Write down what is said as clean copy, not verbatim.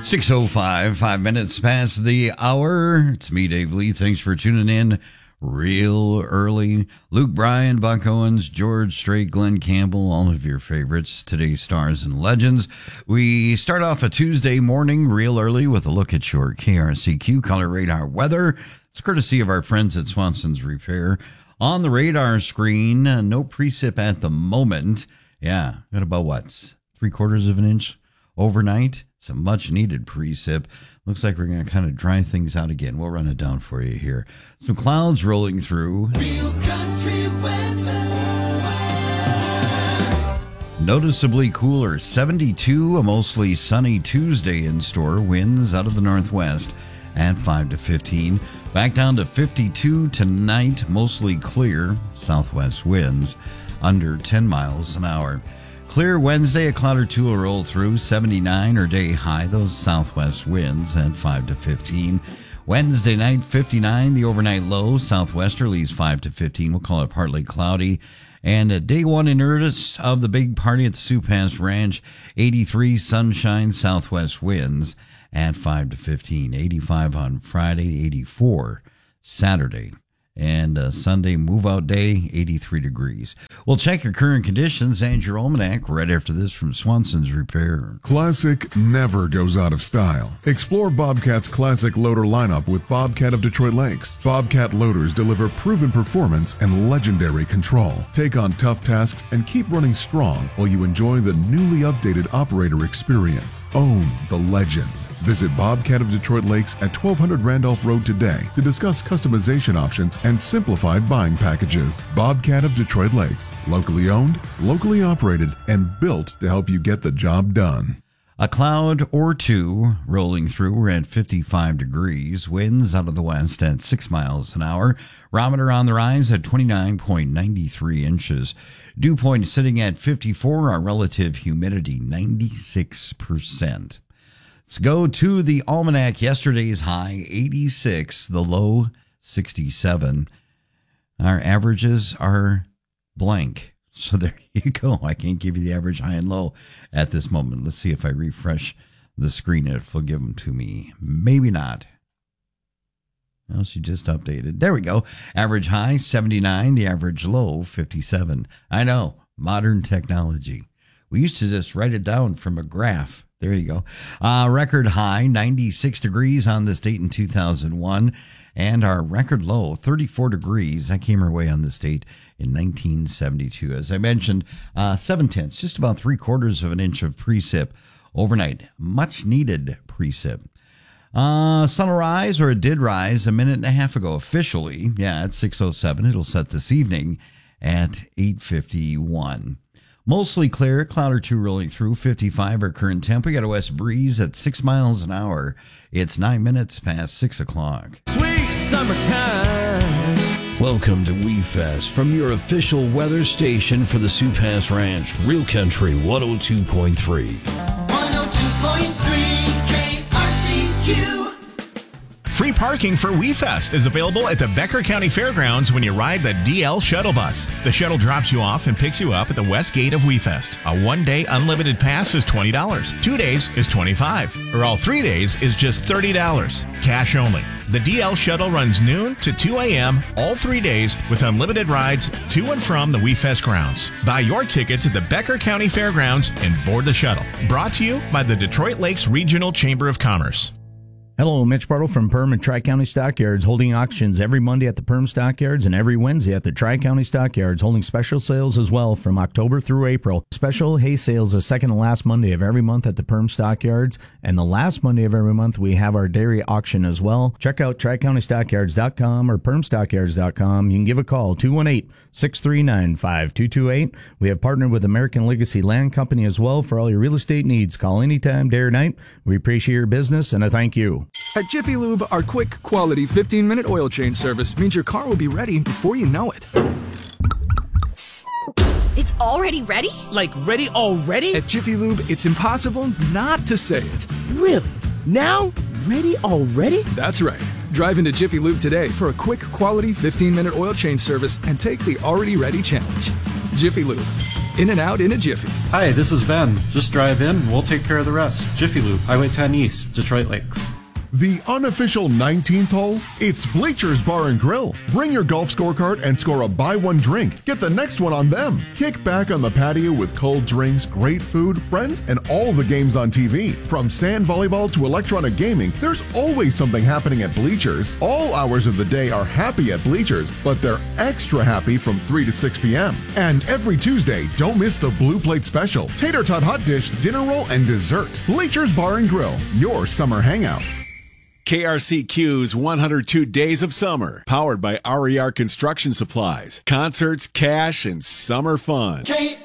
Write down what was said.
6:05, 5 minutes past the hour. It's me, Dave Lee. Thanks for tuning in real early. Luke Bryan, Buck Owens, George Strait, Glenn Campbell, all of your favorites, today's stars and legends. We start off a Tuesday morning real early with a look at your KRCQ color radar weather. It's courtesy of our friends at Swanson's Repair. On the radar screen, no precip at the moment. Yeah, got about what, 3/4 of an inch overnight? Some much needed precip. Looks like we're going to kind of dry things out again. We'll run it down for you here. Some clouds rolling through. Real country weather. Noticeably cooler. 72, a mostly sunny Tuesday in store. Winds out of the northwest at 5 to 15. Back down to 52 tonight. Mostly clear. Southwest winds under 10 miles an hour. Clear Wednesday, a cloud or two will roll through. 79 or day high, those southwest winds at 5 to 15. Wednesday night, 59, the overnight low. Southwesterlies 5 to 15. We'll call it partly cloudy. And day one in earnest of the big party at the Sioux Pass Ranch. 83 sunshine, southwest winds at 5 to 15. 85 on Friday, 84 Saturday. And Sunday, move-out day, 83 degrees. We'll check your current conditions and your almanac right after this from Swanson's Repair. Classic never goes out of style. Explore Bobcat's classic loader lineup with Bobcat of Detroit Lakes. Bobcat loaders deliver proven performance and legendary control. Take on tough tasks and keep running strong while you enjoy the newly updated operator experience. Own the legend. Visit Bobcat of Detroit Lakes at 1200 Randolph Road today to discuss customization options and simplified buying packages. Bobcat of Detroit Lakes, locally owned, locally operated, and built to help you get the job done. A cloud or two rolling through. We're at 55 degrees. Winds out of the west at 6 miles an hour. Barometer on the rise at 29.93 inches. Dew point sitting at 54. Our relative humidity 96%. Let's go to the almanac. Yesterday's high, 86. The low, 67. Our averages are blank. So there you go. I can't give you the average high and low at this moment. Let's see if I refresh the screen if it'll give them to me. Maybe not. Well, she just updated. There we go. Average high, 79. The average low, 57. I know. Modern technology. We used to just write it down from a graph. There you go. Record high, 96 degrees on this date in 2001. And our record low, 34 degrees. That came our way on this date in 1972. As I mentioned, 7/10, just about 3/4 of an inch of precip overnight. Much needed precip. Sun will rise, or it did rise a minute and a half ago officially. Yeah, at 6:07. It'll set this evening at 8:51. Mostly clear, cloud or two rolling through, 55 our current temp. We got a west breeze at 6 miles an hour. It's 9 minutes past 6 o'clock. Sweet summertime. Welcome to WeFest from your official weather station for the Sioux Pass Ranch, Real Country 102.3. 102.3 KRCQ. Free parking for WeFest is available at the Becker County Fairgrounds when you ride the DL Shuttle Bus. The shuttle drops you off and picks you up at the west gate of WeFest. A one-day unlimited pass is $20. 2 days is $25. Or all 3 days is just $30. Cash only. The DL Shuttle runs noon to 2 a.m. all 3 days with unlimited rides to and from the WeFest grounds. Buy your tickets at the Becker County Fairgrounds and board the shuttle. Brought to you by the Detroit Lakes Regional Chamber of Commerce. Hello, Mitch Bartle from Perm and Tri-County Stockyards, holding auctions every Monday at the Perm Stockyards and every Wednesday at the Tri-County Stockyards, holding special sales as well from October through April. Special hay sales the second and last Monday of every month at the Perm Stockyards, and the last Monday of every month we have our dairy auction as well. Check out TriCountyStockyards.com or PermStockyards.com. You can give a call, 218-639-5228. We have partnered with American Legacy Land Company as well for all your real estate needs. Call anytime, day or night. We appreciate your business, and I thank you. At Jiffy Lube, our quick, quality 15-minute oil change service means your car will be ready before you know it. It's already ready? Like ready already? At Jiffy Lube, it's impossible not to say it. Really? Now? Ready already? That's right. Drive into Jiffy Lube today for a quick, quality 15-minute oil change service and take the already ready challenge. Jiffy Lube. In and out in a jiffy. Hi, this is Ben. Just drive in, we'll take care of the rest. Jiffy Lube, Highway 10 East, Detroit Lakes. The unofficial 19th hole? It's Bleachers Bar and Grill. Bring your golf scorecard and score a buy one drink. Get the next one on them. Kick back on the patio with cold drinks, great food, friends, and all the games on TV. From sand volleyball to electronic gaming, there's always something happening at Bleachers. All hours of the day are happy at Bleachers, but they're extra happy from 3 to 6 p.m. And every Tuesday, don't miss the Blue Plate Special, Tater Tot Hot Dish, Dinner Roll, and Dessert. Bleachers Bar and Grill, your summer hangout. KRCQ's 102 Days of Summer, powered by RER Construction Supplies. Concerts, cash, and summer fun.